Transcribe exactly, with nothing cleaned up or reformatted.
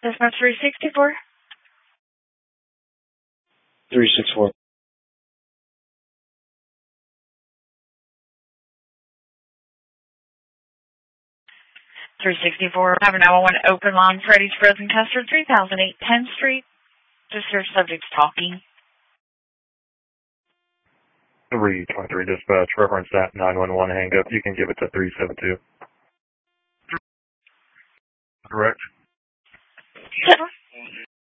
Dispatch three sixty-four. three sixty-four. three sixty-four. Have a nine one one open line. Freddy's Frozen Custard, three thousand eight tenth Street. Just your subject's talking. three twenty-three dispatch, reference that nine one one hang up. You can give it to three seven two. Correct. Seven.